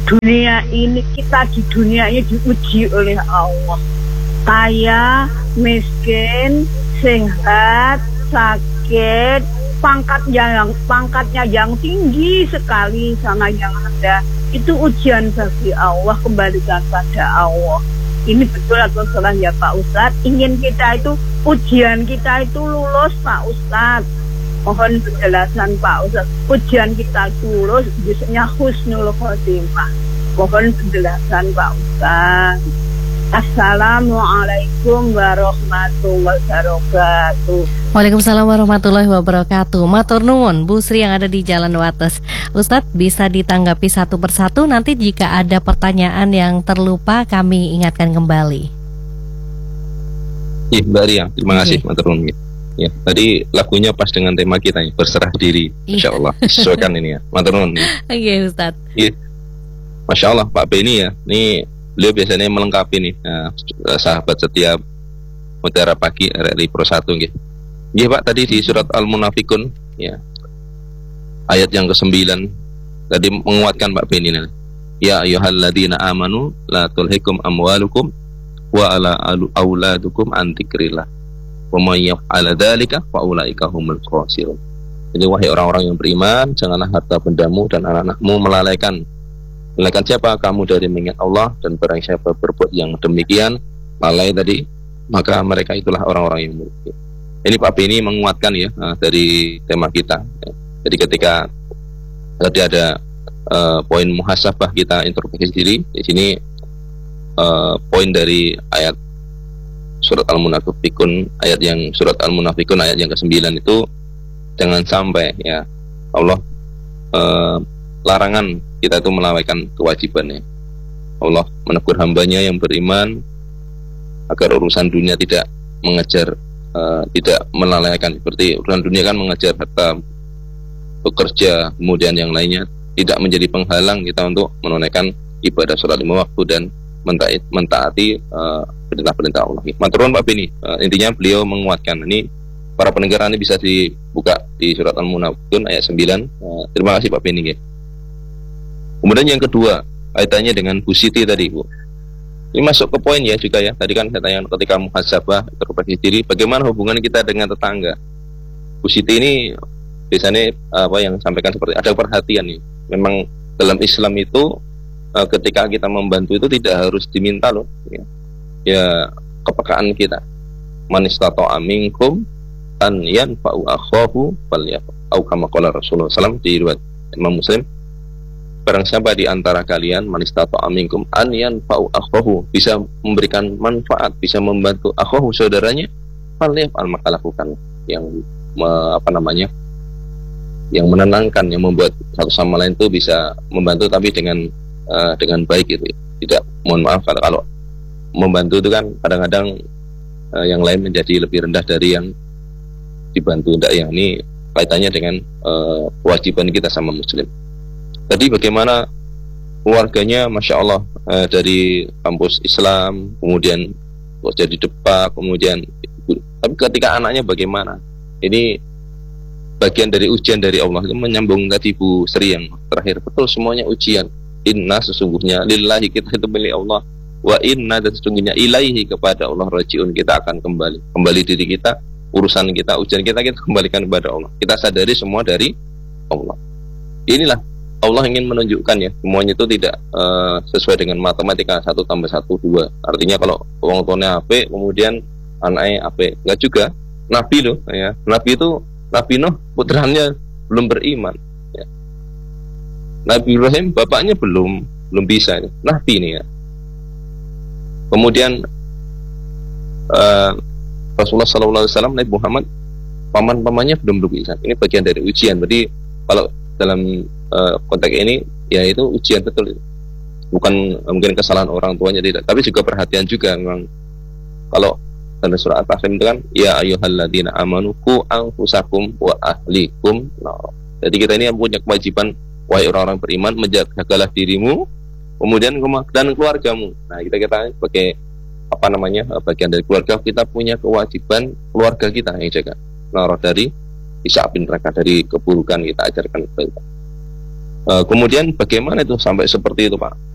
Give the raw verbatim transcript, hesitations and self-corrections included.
dunia ini, kita di dunia ini diuji oleh Allah. Kaya, miskin, sehat, sakit, pangkat yang pangkatnya yang tinggi sekali sama yang rendah, itu ujian bagi Allah, kembalikan pada Allah. Ini betul atau salah ya Pak Ustadz? Ingin kita itu, ujian kita itu lulus Pak Ustadz. Mohon penjelasan Pak Ustadz. Ujian kita itu lulus, biasanya husnul khotimah. Mohon penjelasan Pak Ustadz. Assalamualaikum warahmatullahi wabarakatuh. Waalaikumsalam warahmatullahi wabarakatuh. Matur nuwun Bu Sri yang ada di Jalan Wates. Ustadz bisa ditanggapi satu persatu, nanti jika ada pertanyaan yang terlupa kami ingatkan kembali. Iya Mbak Ria, terima kasih okay. Matur nuwun. Ya, tadi lagunya pas dengan tema kita ya, berserah diri. Masya Allah, sesuaikan ini ya. Matur nuwun. Oke okay, Ustadz. Iya, Masya Allah Pak Beni ya, ini beliau biasanya melengkapi nih nah, sahabat setiap Mutiara Pagi R R I Pro satu gitu. Iya Pak, tadi di surat Al-Munafikun ya, ayat yang kesembilan tadi menguatkan Pak Beni nih. Ya ayyuhalladzina amanu la tulhikum amwalukum wa ala auladukum an dzikrillah wa may yaf'al dzalika fa ulaika humul khasirun. Jadi wahai orang-orang yang beriman, janganlah harta bendamu dan anak-anakmu melalaikan Melalaikan siapa? Kamu dari mengingat Allah, dan barang siapa berbuat yang demikian, lalai tadi, maka mereka itulah orang-orang yang merugi. Ini Pak Beni menguatkan ya uh, dari tema kita. Jadi ketika tadi ada uh, poin muhasabah, kita introspeksi diri. Di sini uh, poin dari ayat surat Al-Munafikun, ayat yang surat Al-Munafikun ayat yang kesembilan itu, jangan sampai ya Allah uh, larangan kita itu melawaikan kewajibannya. Allah menegur hambanya yang beriman agar urusan dunia tidak mengejar, uh, tidak melalaikan. Seperti urusan dunia kan mengejar harta, bekerja, kemudian yang lainnya, tidak menjadi penghalang kita untuk menunaikan ibadah sholat lima waktu dan mentaati, mentaati uh, perintah-perintah Allah. Matur nuwun Pak Beni. Uh, intinya beliau menguatkan ini. Para pendengar ini bisa dibuka di surat Al-Munafikun ayat sembilan. Uh, terima kasih Pak Beni ya. Kemudian yang kedua, kaitannya dengan Bu Siti tadi Bu. Ini masuk ke poin ya juga ya. Tadi kan saya tanya ketika muhasabah, introspeksi diri, bagaimana hubungan kita dengan tetangga. Bu Siti ini biasanya apa yang sampaikan seperti ada perhatian nih. Memang dalam Islam itu ketika kita membantu itu tidak harus diminta loh. Ya, ya kepekaan kita. Man istata'a minkum an yanfa'u akhahu falyaf'al. Au kama qala Rasulullah sallallahu alaihi wasallam di riwayat Imam Muslim. Barang siapa di antara kalian man istata'a minkum an yanfa'u akhahu, bisa memberikan manfaat, bisa membantu akhahu saudaranya, falyaf'al, maka lakukan. Yang me, apa namanya? Yang menenangkan, yang membuat satu sama lain itu bisa membantu tapi dengan uh, dengan baik gitu. Tidak, mohon maaf kalau, kalau membantu itu kan kadang-kadang uh, yang lain menjadi lebih rendah dari yang dibantu. Tidak, yang ini kaitannya dengan uh, kewajiban kita sama muslim. Tadi bagaimana keluarganya, Masya Allah, eh, dari kampus Islam, kemudian jadi Depak, kemudian tapi ketika anaknya bagaimana? Ini bagian dari ujian dari Allah. Itu menyambung tadi Bu Sri yang terakhir, betul semuanya ujian. Inna, sesungguhnya lillahi, kita itu milik Allah, wa inna, dan sesungguhnya ilaihi, kepada Allah rajiun, kita akan kembali. Kembali diri kita, urusan kita, ujian kita, kita kembalikan kepada Allah. Kita sadari semua dari Allah. Inilah Allah ingin menunjukkan ya, semuanya itu tidak uh, sesuai dengan matematika satu tambah satu dua. Artinya kalau orang tuanya A P, kemudian anaknya A P, enggak juga. Nabi loh ya, Nabi itu Nabi Nuh putranya belum beriman ya. Nabi Ibrahim bapaknya belum belum bisa ya. Nabi ini ya. Kemudian uh, Rasulullah shallallahu alaihi wasallam, Nabi Muhammad, paman-pamannya belum bisa. Ini bagian dari ujian. Jadi kalau dalam uh, konteks ini ya itu ujian betul itu. Bukan mungkin kesalahan orang tuanya, tidak, tapi juga perhatian juga. Memang kalau dalam surah At-Tahrim itu kan ya ayyuhalladzina amanu qu anfusakum wa ahlikum. Nah, jadi kita ini punya kewajiban, wahai orang-orang beriman, menjagalah dirimu, kemudian dan keluargamu. Nah, kita kita sebagai apa namanya bagian dari keluarga, kita punya kewajiban keluarga kita yang jaga. Nah, dari isapin mereka dari keburukan, kita ajarkan kepada. Uh, kemudian bagaimana itu sampai seperti itu Pak?